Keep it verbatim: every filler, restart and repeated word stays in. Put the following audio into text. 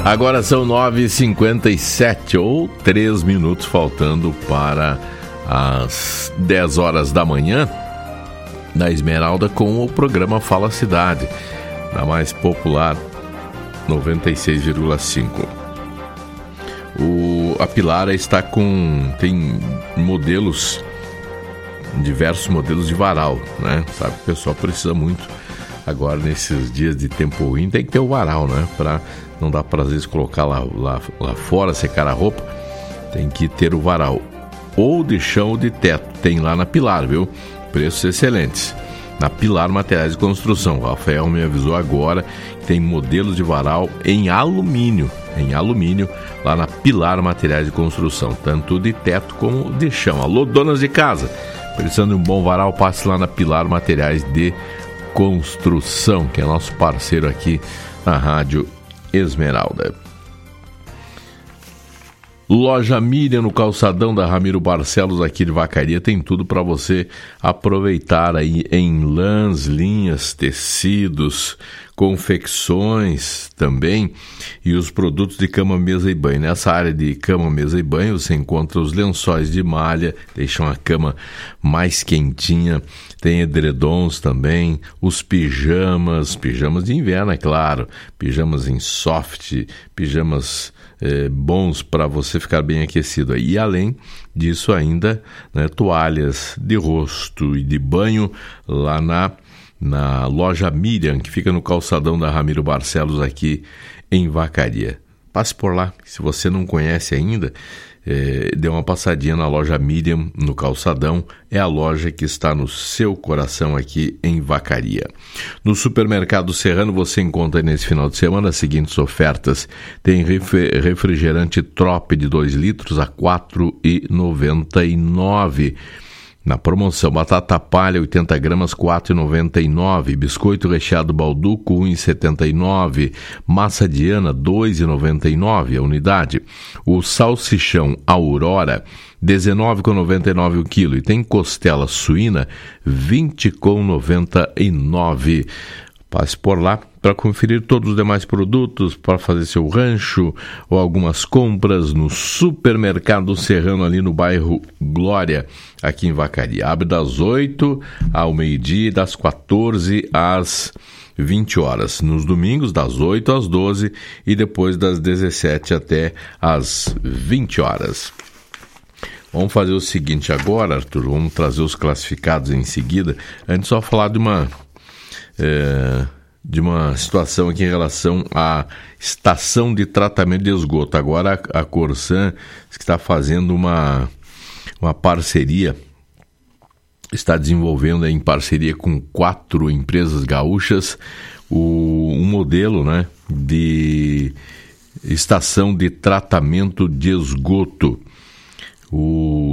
Agora são nove e cinquenta e sete, ou três minutos faltando para as dez horas da manhã, da Esmeralda, com o programa Fala Cidade, da mais popular noventa e seis vírgula cinco. O, a Pilara está com... tem modelos, diversos modelos de varal, né? Sabe que o pessoal precisa muito agora, nesses dias de tempo ruim, tem que ter o varal, né? Para não dá para às vezes colocar lá, lá, lá fora, secar a roupa, tem que ter o varal. Ou de chão ou de teto, tem lá na Pilar, viu? Preços excelentes. Na Pilar Materiais de Construção. O Rafael me avisou agora que tem modelos de varal em alumínio, em alumínio, lá na Pilar Materiais de Construção, tanto de teto como de chão. Alô, donas de casa, precisando de um bom varal, passe lá na Pilar Materiais de Construção, que é nosso parceiro aqui na Rádio Esmeralda. Loja Miriam, no calçadão da Ramiro Barcelos, aqui de Vacaria, tem tudo para você aproveitar aí em lãs, linhas, tecidos, confecções também, e os produtos de cama, mesa e banho. Nessa área de cama, mesa e banho, você encontra os lençóis de malha, deixam a cama mais quentinha, tem edredons também, os pijamas, pijamas de inverno, é claro, pijamas em soft, pijamas é, bons para você ficar bem aquecido. E além disso ainda, né, toalhas de rosto e de banho lá na na Loja Miriam, que fica no calçadão da Ramiro Barcelos, aqui em Vacaria. Passe por lá, se você não conhece ainda, é, dê uma passadinha na Loja Miriam, no calçadão, é a loja que está no seu coração aqui em Vacaria. No Supermercado Serrano você encontra nesse final de semana as seguintes ofertas: tem refrigerante Trop de dois litros a quatro reais e noventa e nove centavos. Na promoção, batata palha oitenta gramas, quatro reais e noventa e nove centavos. Biscoito recheado Balduco, um real e setenta e nove centavos. Massa Diana, dois reais e noventa e nove centavos a unidade. O salsichão Aurora, dezenove reais e noventa e nove centavos o quilo. E tem costela suína, vinte reais e noventa e nove centavos. Passe por lá para conferir todos os demais produtos, para fazer seu rancho ou algumas compras no Supermercado Serrano, ali no bairro Glória, aqui em Vacaria. Abre das oito ao meio-dia e das quatorze às vinte horas. Nos domingos, das oito às doze e depois das dezessete até às vinte horas. Vamos fazer o seguinte agora, Arthur, vamos trazer os classificados em seguida. Antes, só falar de uma... É, de uma situação aqui em relação à estação de tratamento de esgoto. Agora a, a Corsan está fazendo uma, uma parceria, está desenvolvendo em parceria com quatro empresas gaúchas o, um modelo, né, de estação de tratamento de esgoto. O